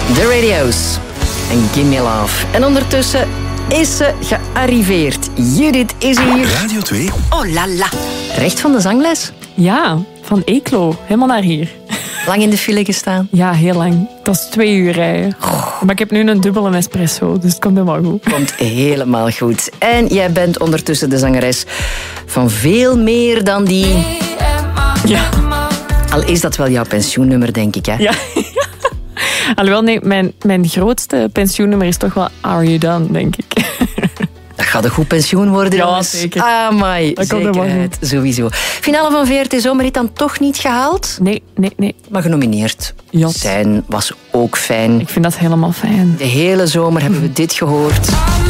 The Radio's en Gimme Love. En ondertussen is ze gearriveerd. Judith is hier. Radio 2. Oh la la. Recht van de zangles? Ja, van Eeklo. Helemaal naar hier. Lang in de file gestaan? Ja, heel lang. Dat is 2 uur rijden. Maar ik heb nu een dubbele espresso, dus het komt helemaal goed. Komt helemaal goed. En jij bent ondertussen de zangeres van veel meer dan die... Ja. Al is dat wel jouw pensioennummer, denk ik, hè? Ja. Alhoewel, nee, mijn grootste pensioennummer is toch wel Are You Done, denk ik. Dat gaat een goed pensioen worden, ja, jongens. Zeker. Amai, dat komt zekerheid. Sowieso. Finale van VRT Zomerhit dan toch niet gehaald? Nee. Maar genomineerd zijn was ook fijn. Ik vind dat helemaal fijn. De hele zomer hebben we dit gehoord.